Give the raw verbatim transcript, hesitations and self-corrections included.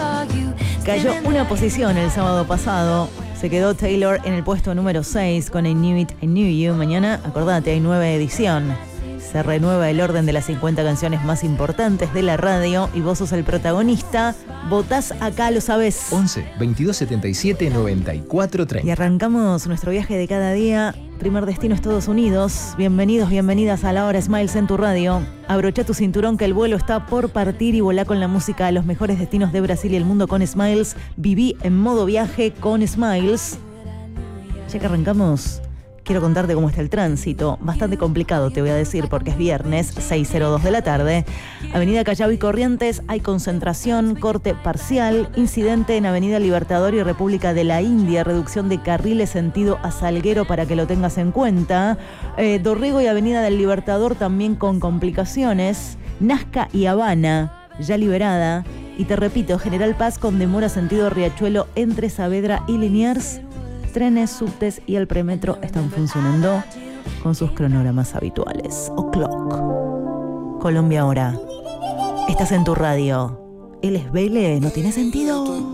Cayó una posición el sábado pasado. Se quedó Taylor en el puesto número seis con I Knew It, I Knew You. Mañana, acordate, hay nueva edición. Se renueva el orden de las cincuenta canciones más importantes de la radio y vos sos el protagonista. Votás acá, lo sabés. once, veintidós, setenta y siete, noventa y cuatro, treinta. Y arrancamos nuestro viaje de cada día. Primer destino, Estados Unidos. Bienvenidos, bienvenidas a la hora Smiles en tu radio. Abrocha tu cinturón que el vuelo está por partir y volá con la música a los mejores destinos de Brasil y el mundo con Smiles. Viví en modo viaje con Smiles. Ya que arrancamos, quiero contarte cómo está el tránsito. Bastante complicado, te voy a decir, porque es viernes, seis cero dos de la tarde. Avenida Callao y Corrientes, hay concentración, corte parcial, incidente en Avenida Libertador y República de la India, reducción de carriles sentido a Salguero para que lo tengas en cuenta. Eh, Dorrego y Avenida del Libertador también con complicaciones. Nazca y Habana, ya liberada. Y te repito, General Paz con demora sentido Riachuelo entre Saavedra y Liniers. Trenes, subtes y el premetro están funcionando con sus cronogramas habituales. O'clock. Colombia ahora. Estás en tu radio. ¿El esvele no tiene sentido?